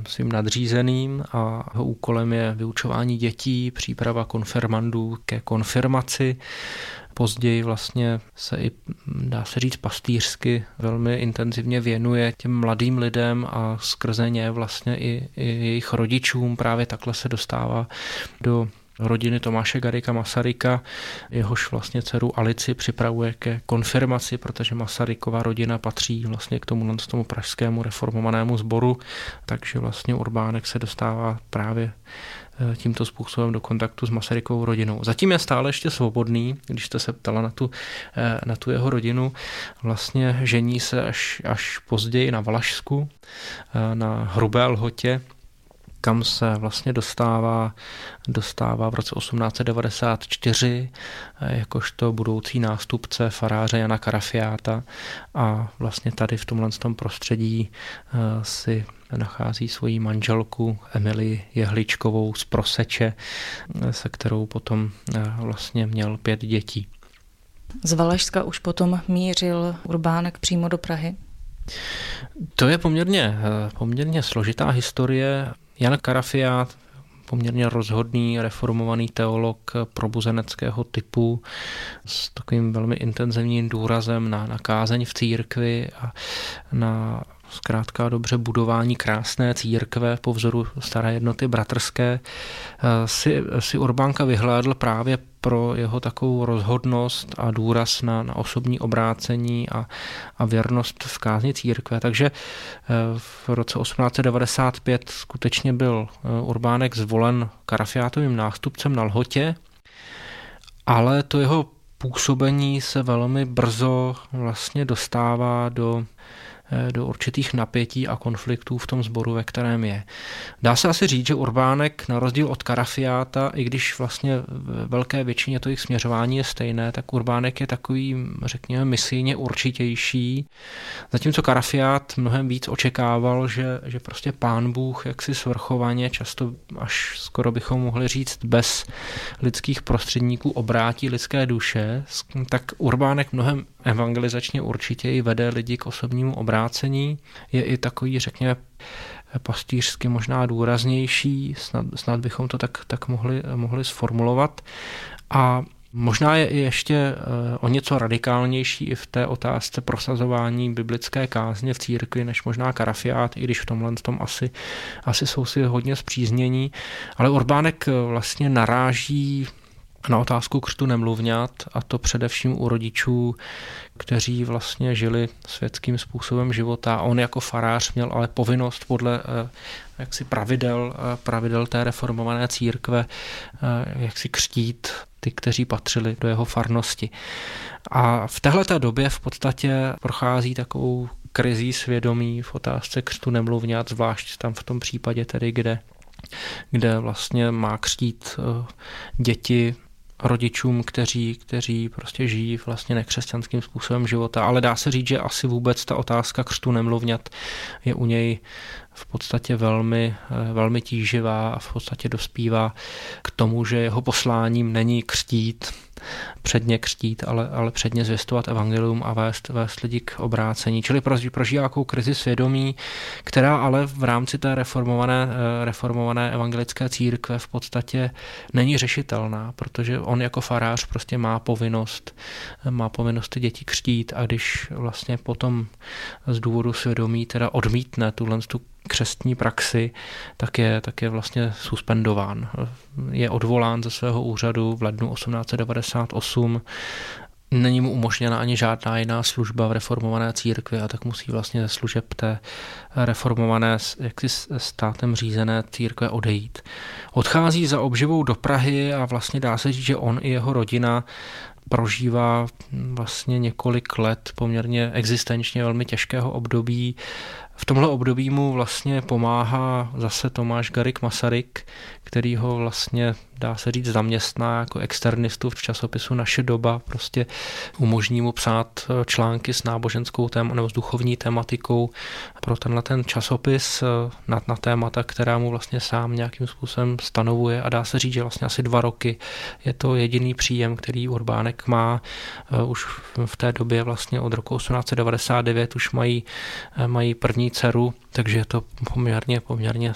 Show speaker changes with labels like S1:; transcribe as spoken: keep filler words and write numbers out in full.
S1: svým nadřízeným a jeho úkolem je vyučování dětí, příprava konfirmandů ke konfirmaci. Později vlastně se i, dá se říct, pastýřsky velmi intenzivně věnuje těm mladým lidem a skrze ně vlastně i, i jejich rodičům. Právě takhle se dostává do rodiny Tomáše Garrigua Masaryka, jehož vlastně dceru Alici připravuje ke konfirmaci, protože Masarykova rodina patří vlastně k tomu, k tomu pražskému reformovanému sboru, takže vlastně Urbánek se dostává právě tímto způsobem do kontaktu s Masarykovou rodinou. Zatím je stále ještě svobodný, když jste se ptala na tu, na tu jeho rodinu, vlastně žení se až, až později na Valašsku, na Hrubé Lhotě, kam se vlastně dostává, dostává v roce osmnáct set devadesát čtyři jakožto budoucí nástupce faráře Jana Karafiáta a vlastně tady v tomhle tom prostředí si nachází svoji manželku Emilii Jehličkovou z Proseče, se kterou potom vlastně měl pět dětí.
S2: Z Valašska už potom mířil Urbánek přímo do Prahy?
S1: To je poměrně, poměrně složitá historie. Jan Karafiát, poměrně rozhodný reformovaný teolog probuzeneckého typu s takovým velmi intenzivním důrazem na, na kázeň v církvi a na zkrátka dobře budování krásné církve po vzoru staré jednoty bratrské, si, si Urbánka vyhlédl právě pro jeho takovou rozhodnost a důraz na, na osobní obrácení a, a věrnost v kázni církve. Takže v roce osmnáct set devadesát pět skutečně byl Urbánek zvolen Karafiátovým nástupcem na Lhotě, ale to jeho působení se velmi brzo vlastně dostává do do určitých napětí a konfliktů v tom sboru, ve kterém je. Dá se asi říct, že Urbánek na rozdíl od Karafiáta, i když vlastně v velké většině to jejich směřování je stejné, tak Urbánek je takový, řekněme, misijně určitější. Zatímco Karafiát mnohem víc očekával, že, že prostě Pán Bůh jaksi svrchovaně, často až skoro bychom mohli říct bez lidských prostředníků obrátí lidské duše, tak Urbánek mnohem evangelizačně určitěji vede lidi k osobnímu obrácení. Je i takový, řekněme, pastýřsky možná důraznější, snad, snad bychom to tak, tak mohli, mohli sformulovat. A možná je i ještě o něco radikálnější i v té otázce prosazování biblické kázně v církvi, než možná Karafiát, i když v tomhle tom asi, asi jsou si hodně spříznění. Ale Urbánek vlastně naráží na otázku křtu nemluvňat, a to především u rodičů, kteří vlastně žili světským způsobem života. On jako farář měl ale povinnost podle jaksi pravidel, pravidel té reformované církve jak si křtít ty, kteří patřili do jeho farnosti. A v téhleté době v podstatě prochází takovou krizí svědomí v otázce křtu nemluvňat, zvlášť tam v tom případě tedy, kde, kde vlastně má křtít děti rodičům, kteří, kteří prostě žijí vlastně nekřesťanským způsobem života, ale dá se říct, že asi vůbec ta otázka křtu nemluvňat je u něj v podstatě velmi, velmi tíživá a v podstatě dospívá k tomu, že jeho posláním není křtít, předně křtít, ale, ale předně zvěstovat evangelium a vést, vést lidi k obrácení. Čili prožívá jakou krizi svědomí, která ale v rámci té reformované, reformované evangelické církve v podstatě není řešitelná, protože on jako farář prostě má povinnost, má povinnost ty děti křtít, a když vlastně potom z důvodu svědomí teda odmítne tuhle tu křestní praxi, tak je, tak je vlastně suspendován. Je odvolán ze svého úřadu v lednu osmnáct set devadesát osm. Není mu umožněna ani žádná jiná služba v reformované církvi, a tak musí vlastně ze služeb té reformované, jaksi státem řízené církve odejít. Odchází za obživou do Prahy a vlastně dá se říct, že on i jeho rodina prožívá vlastně několik let poměrně existenčně velmi těžkého období. V tomhle období mu vlastně pomáhá zase Tomáš Garrigue Masaryk, který ho vlastně, dá se říct, zaměstná jako externistu v časopisu Naše doba. Prostě umožní mu psát články s náboženskou tém, nebo s duchovní tematikou pro tenhle ten časopis na, na témata, která mu vlastně sám nějakým způsobem stanovuje, a dá se říct, že vlastně asi dva roky je to jediný příjem, který Urbánek má. Už v té době vlastně od roku osmnáct set devadesát devět už mají, mají první dceru, takže je to poměrně, poměrně